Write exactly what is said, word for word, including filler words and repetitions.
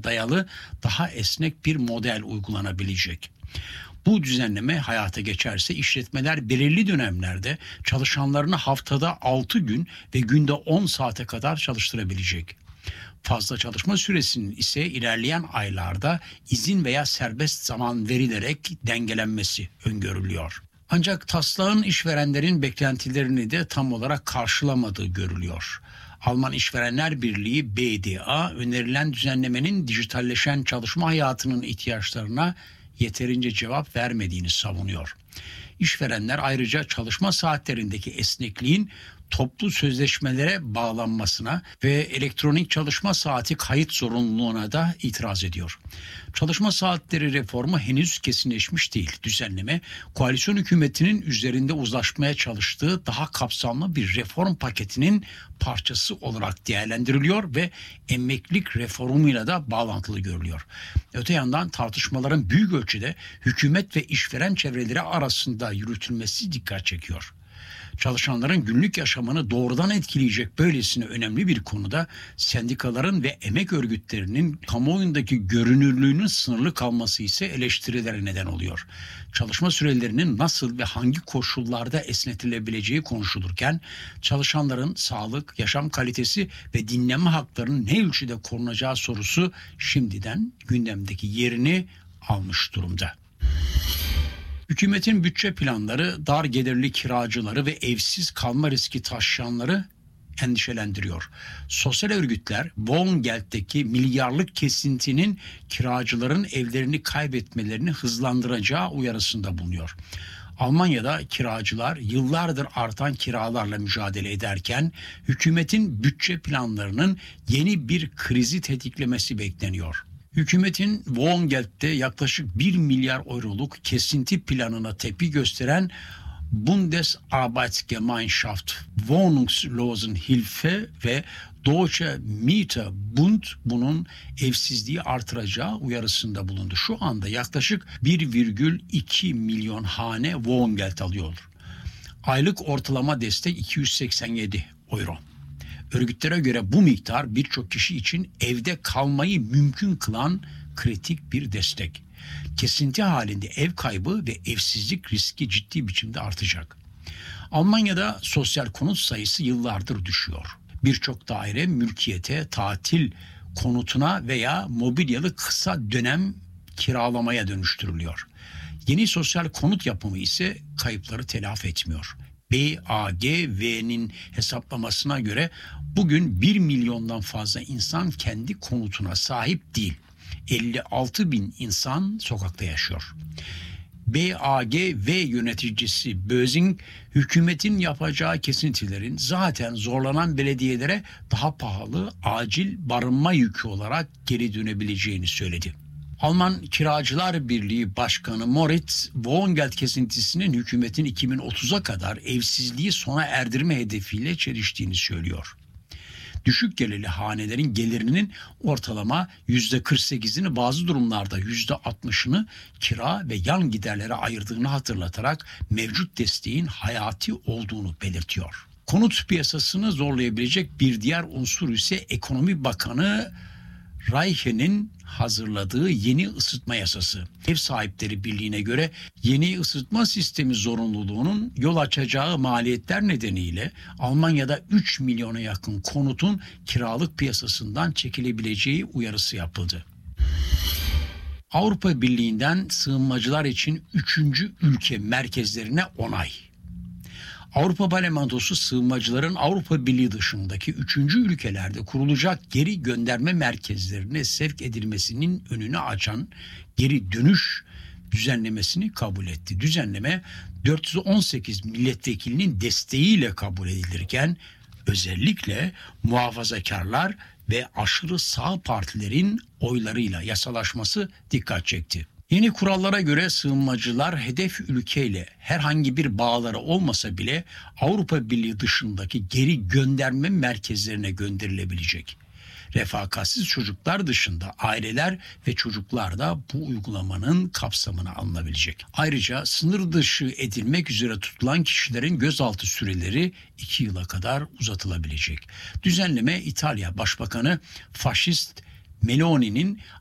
dayalı daha esnek bir model uygulanabilecek. Bu düzenleme hayata geçerse işletmeler belirli dönemlerde çalışanlarını haftada altı gün ve günde on saate kadar çalıştırabilecek. Fazla çalışma süresinin ise ilerleyen aylarda izin veya serbest zaman verilerek dengelenmesi öngörülüyor. Ancak taslağın işverenlerin beklentilerini de tam olarak karşılamadığı görülüyor. Alman İşverenler Birliği B D A önerilen düzenlemenin dijitalleşen çalışma hayatının ihtiyaçlarına yeterince cevap vermediğini savunuyor. İşverenler ayrıca çalışma saatlerindeki esnekliğin toplu sözleşmelere bağlanmasına ve elektronik çalışma saati kayıt zorunluluğuna da itiraz ediyor. Çalışma saatleri reformu henüz kesinleşmiş değil. Düzenleme, koalisyon hükümetinin üzerinde uzlaşmaya çalıştığı daha kapsamlı bir reform paketinin parçası olarak değerlendiriliyor ve emeklilik reformuyla da bağlantılı görülüyor. Öte yandan tartışmaların büyük ölçüde hükümet ve işveren çevreleri arasında yürütülmesi dikkat çekiyor. Çalışanların günlük yaşamını doğrudan etkileyecek böylesine önemli bir konuda sendikaların ve emek örgütlerinin kamuoyundaki görünürlüğünün sınırlı kalması ise eleştirilere neden oluyor. Çalışma sürelerinin nasıl ve hangi koşullarda esnetilebileceği konuşulurken çalışanların sağlık, yaşam kalitesi ve dinlenme haklarının ne ölçüde korunacağı sorusu şimdiden gündemdeki yerini almış durumda. Hükümetin bütçe planları dar gelirli kiracıları ve evsiz kalma riski taşıyanları endişelendiriyor. Sosyal örgütler Wohngeld'deki milyarlık kesintinin kiracıların evlerini kaybetmelerini hızlandıracağı uyarısında bulunuyor. Almanya'da kiracılar yıllardır artan kiralarla mücadele ederken hükümetin bütçe planlarının yeni bir krizi tetiklemesi bekleniyor. Hükümetin Wohngeld'de yaklaşık bir milyar euroluk kesinti planına tepki gösteren Bundesarbeitsgemeinschaft Wohnungslosenhilfe ve Deutsche Mieterbund bunun evsizliği artıracağı uyarısında bulundu. Şu anda yaklaşık bir virgül iki milyon hane Wohngeld alıyor. Aylık ortalama destek iki yüz seksen yedi euro. Örgütlere göre bu miktar birçok kişi için evde kalmayı mümkün kılan kritik bir destek. Kesinti halinde ev kaybı ve evsizlik riski ciddi biçimde artacak. Almanya'da sosyal konut sayısı yıllardır düşüyor. Birçok daire mülkiyete, tatil konutuna veya mobilyalı kısa dönem kiralamaya dönüştürülüyor. Yeni sosyal konut yapımı ise kayıpları telafi etmiyor. B A G V'nin hesaplamasına göre bugün bir milyondan fazla insan kendi konutuna sahip değil. elli altı bin insan sokakta yaşıyor. B A G V yöneticisi Bözing, hükümetin yapacağı kesintilerin zaten zorlanan belediyelere daha pahalı acil barınma yükü olarak geri dönebileceğini söyledi. Alman Kiracılar Birliği Başkanı Moritz, Wohngeld kesintisinin hükümetin iki bin otuza kadar evsizliği sona erdirme hedefiyle çeliştiğini söylüyor. Düşük gelirli hanelerin gelirinin ortalama yüzde kırk sekizini bazı durumlarda yüzde altmışını kira ve yan giderlere ayırdığını hatırlatarak mevcut desteğin hayati olduğunu belirtiyor. Konut piyasasını zorlayabilecek bir diğer unsur ise Ekonomi Bakanı Reiche'nin hazırladığı yeni ısıtma yasası. Ev Sahipleri Birliği'ne göre yeni ısıtma sistemi zorunluluğunun yol açacağı maliyetler nedeniyle Almanya'da üç milyona yakın konutun kiralık piyasasından çekilebileceği uyarısı yapıldı. Avrupa Birliği'nden sığınmacılar için üçüncü ülke merkezlerine onay. Avrupa Parlamentosu sığınmacıların Avrupa Birliği dışındaki üçüncü ülkelerde kurulacak geri gönderme merkezlerine sevk edilmesinin önünü açan geri dönüş düzenlemesini kabul etti. Düzenleme dört yüz on sekiz milletvekilinin desteğiyle kabul edilirken özellikle muhafazakarlar ve aşırı sağ partilerin oylarıyla yasalaşması dikkat çekti. Yeni kurallara göre sığınmacılar hedef ülkeyle herhangi bir bağları olmasa bile Avrupa Birliği dışındaki geri gönderme merkezlerine gönderilebilecek. Refakatsiz çocuklar dışında aileler ve çocuklar da bu uygulamanın kapsamına alınabilecek. Ayrıca sınır dışı edilmek üzere tutulan kişilerin gözaltı süreleri iki yıla kadar uzatılabilecek. Düzenleme İtalya Başbakanı faşist Meloni'nin